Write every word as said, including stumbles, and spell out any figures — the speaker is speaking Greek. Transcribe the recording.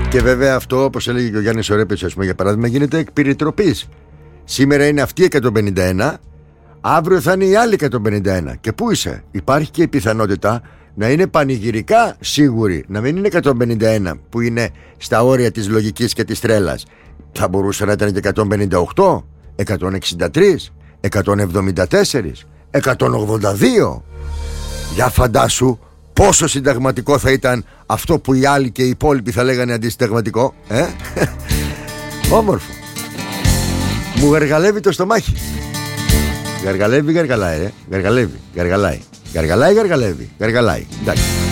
Και βέβαια αυτό, όπως έλεγε και ο Γιάννης Ορέπης, ας πούμε, για παράδειγμα, γίνεται εκ περιτροπής. Σήμερα είναι αυτή η εκατόν πενήντα ένα, αύριο θα είναι η άλλη εκατόν πενήντα ένα. Και πού είσαι? Υπάρχει και η πιθανότητα να είναι πανηγυρικά σίγουροι να μην είναι εκατόν πενήντα ένα, που είναι στα όρια της λογικής και της τρέλας. Θα μπορούσε να ήταν και εκατόν πενήντα οκτώ, εκατόν εξήντα τρία, εκατόν εβδομήντα τέσσερα, εκατόν ογδόντα δύο. Για φαντάσου πόσο συνταγματικό θα ήταν αυτό που οι άλλοι και οι υπόλοιποι θα λέγανε αντισυνταγματικό, ε? Όμορφο. Μου γαργαλεύει το στομάχι. Γαργαλεύει, γαργαλάει, ρε. Γαργαλεύει, γαργαλάει. Γαργαλάει, γαργαλεύει, γαργαλάει. Εντάξει.